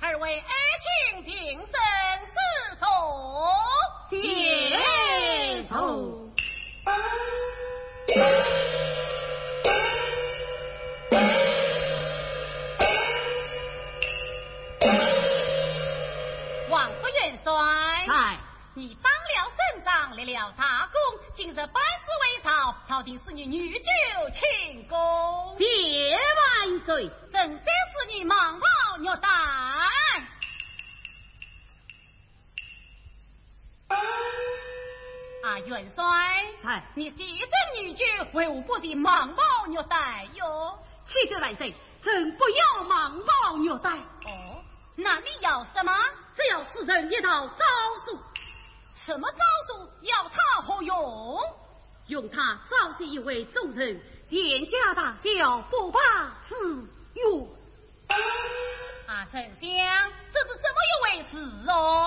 二位爱卿平身自从， 谢头。 王副元帅， 哎， 你当了省长，立了大功，今日办事为朝，朝廷是你女酒庆功。 别万岁！ 正三是你盲跑虐待。啊，元帅， 哎， 你牺牲女眷，为何不是盲跑虐待哟？ 启奏万岁，臣不要盲跑虐待。 哦，那你要什么？ 只要使人一套招数。 什么招数？要他何用？ 用它召集一位众人，殿下大小不怕死用。 啊，丞相，这是怎么一回事哦？